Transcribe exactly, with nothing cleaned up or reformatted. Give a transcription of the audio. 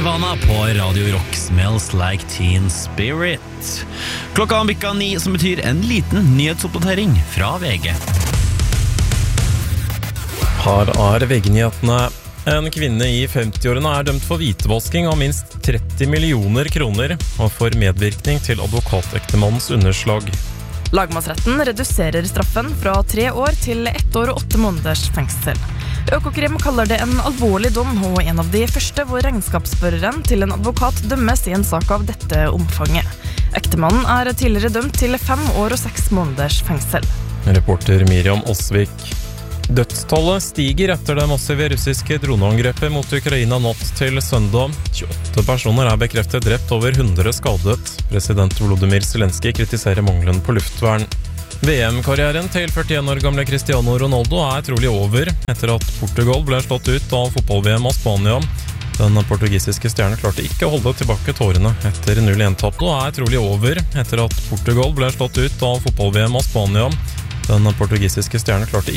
Nirvana på Radio Rock, Smells Like Teen Spirit. Klokka har bikka ni, som betyr en liten nyhetsoppdatering fra V G. Her er V G-nyhetene. En kvinne i femti-årene er dømt for hvitevasking av minst tretti millioner kroner og for medvirkning til advokatektemannens underslag. Lagmannsretten reduserer straffen fra tre år til ett år og åtte måneders fengsel. Økokrim kaller det en alvorlig dom, og en av de første hvor regnskapsføreren til en advokat dømmes i en sak av dette omfanget. Ektemannen er tidligere dømt til fem år og seks måneders fengsel. Reporter Miriam Osvik. Dødstallet stiger etter det massive russiske droneangrepet mot Ukraina natt til søndag. tjueåtte personer er bekreftet drept, over hundre skadet. President Volodymyr Zelensky kritiserer mangelen på luftvern. V M-karrieren til førtien år gamle Cristiano Ronaldo er trolig over etter at Portugal ble slått ut av fotball-V M av Spania. Den portugisiske stjernen klarte ikke å holde tilbake tårene etter null en-tap. Og er trolig over etter at Portugal ble slått ut av fotball-V M av Spania. Den portugisiske stjernen klarte